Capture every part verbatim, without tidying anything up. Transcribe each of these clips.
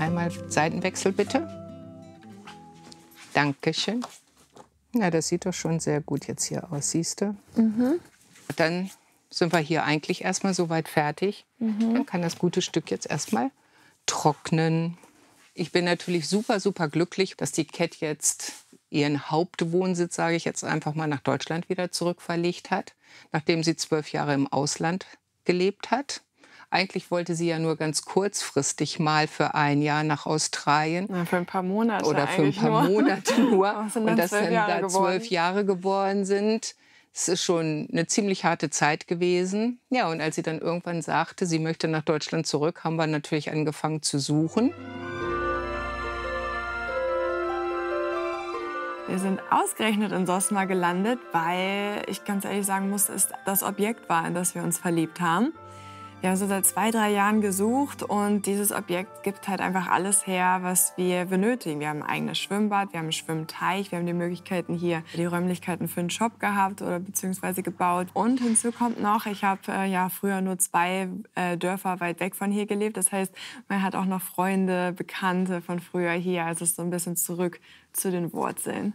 Einmal Seitenwechsel, bitte. Dankeschön. Na, das sieht doch schon sehr gut jetzt hier aus, siehst du? Mhm. Dann sind wir hier eigentlich erstmal soweit fertig. Mhm. Dann kann das gute Stück jetzt erstmal trocknen. Ich bin natürlich super, super glücklich, dass die Cat jetzt ihren Hauptwohnsitz, sage ich jetzt einfach mal, nach Deutschland wieder zurückverlegt hat, nachdem sie zwölf Jahre im Ausland gelebt hat. Eigentlich wollte sie ja nur ganz kurzfristig mal für ein Jahr nach Australien. Ja, für ein paar Monate Oder für ein paar nur. Monate nur. Und dass dann da geworden. zwölf Jahre geworden sind. Es ist schon eine ziemlich harte Zeit gewesen. Ja, und als sie dann irgendwann sagte, sie möchte nach Deutschland zurück, haben wir natürlich angefangen zu suchen. Wir sind ausgerechnet in Sosma gelandet, weil ich ganz ehrlich sagen muss, es das Objekt war, in das wir uns verliebt haben. Wir haben so seit zwei, drei Jahren gesucht und dieses Objekt gibt halt einfach alles her, was wir benötigen. Wir haben ein eigenes Schwimmbad, wir haben einen Schwimmteich, wir haben die Möglichkeiten hier, die Räumlichkeiten für einen Shop gehabt oder beziehungsweise gebaut. Und hinzu kommt noch, ich habe äh, ja früher nur zwei äh, Dörfer weit weg von hier gelebt. Das heißt, man hat auch noch Freunde, Bekannte von früher hier. Also es ist so ein bisschen zurück zu den Wurzeln.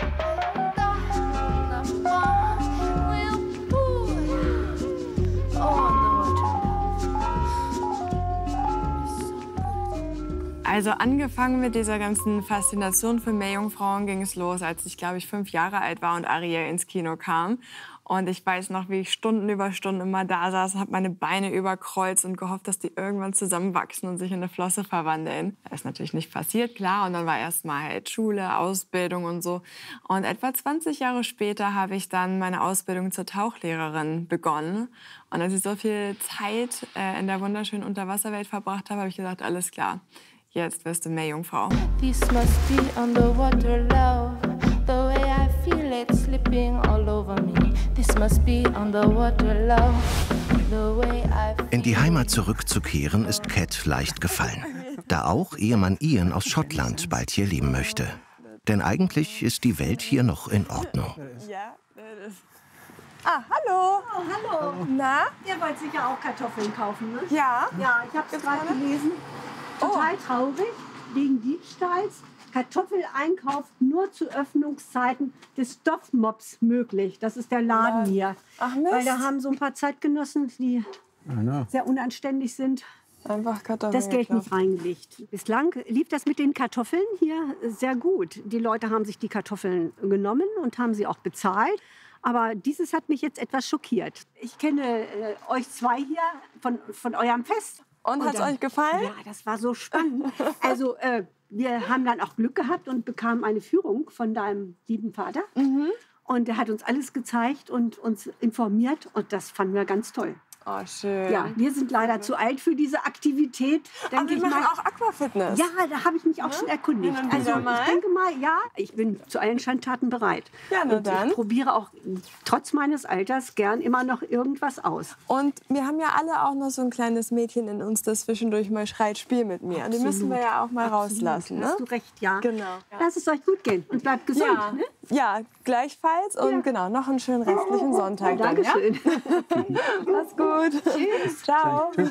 Also angefangen mit dieser ganzen Faszination für Meerjungfrauen ging es los, als ich, glaube ich, fünf Jahre alt war und Ariel ins Kino kam. Und ich weiß noch, wie ich Stunden über Stunden immer da saß, habe meine Beine überkreuzt und gehofft, dass die irgendwann zusammenwachsen und sich in eine Flosse verwandeln. Das ist natürlich nicht passiert, klar. Und dann war erst mal halt Schule, Ausbildung und so. Und etwa zwanzig Jahre später habe ich dann meine Ausbildung zur Tauchlehrerin begonnen. Und als ich so viel Zeit äh, in der wunderschönen Unterwasserwelt verbracht habe, habe ich gesagt, alles klar. Jetzt wirst du Meerjungfrau. This must be underwater love. The way I feel it slipping all over me. This must be underwater love. The way I feel. In die Heimat zurückzukehren ist Cat leicht gefallen. Da auch Ehemann Ian aus Schottland bald hier leben möchte. Denn eigentlich ist die Welt hier noch in Ordnung. Ja, das ist. Ah, hallo. Oh, hallo. Na? Ihr wollt sicher auch Kartoffeln kaufen, ne? Ja. Ja, ich habe es gerade gelesen. Total oh. traurig, wegen Diebstahls. Kartoffeleinkauf nur zu Öffnungszeiten des Stoffmops möglich. Das ist der Laden hier. Ach Mist. Weil da haben so ein paar Zeitgenossen, die sehr unanständig sind, einfach Kartoffeln das Geld gekauft. nicht reingelegt. Bislang lief das mit den Kartoffeln hier sehr gut. Die Leute haben sich die Kartoffeln genommen und haben sie auch bezahlt. Aber dieses hat mich jetzt etwas schockiert. Ich kenne äh, euch zwei hier von, von eurem Fest. Und hat es euch gefallen? Ja, das war so spannend. Also äh, wir haben dann auch Glück gehabt und bekamen eine Führung von deinem lieben Vater. Mhm. Und er hat uns alles gezeigt und uns informiert. Und das fanden wir ganz toll. Oh, schön. Ja, wir sind leider zu alt für diese Aktivität. Aber wir machen auch Aquafitness. Ja, da habe ich mich auch ja? schon erkundigt. Ja, also mal. ich denke mal, ja, ich bin zu allen Schandtaten bereit. Ja, na und dann. Ich probiere auch trotz meines Alters gern immer noch irgendwas aus. Und wir haben ja alle auch noch so ein kleines Mädchen in uns, das zwischendurch mal schreit, spiel mit mir. Und die müssen wir ja auch mal Absolut. rauslassen. Ne? Hast du recht, ja. Genau. Ja. Lass es euch gut gehen und bleibt gesund. Ja, ne? ja gleichfalls. Und ja. genau, noch einen schönen restlichen Sonntag. Dankeschön. Dann, ja? Mach's gut. Tschüss. Ciao. Tschüss.